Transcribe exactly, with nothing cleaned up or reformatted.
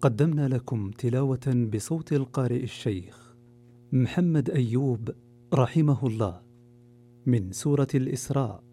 قدمنا لكم تلاوة بصوت القارئ الشيخ محمد أيوب رحمه الله من سورة الإسراء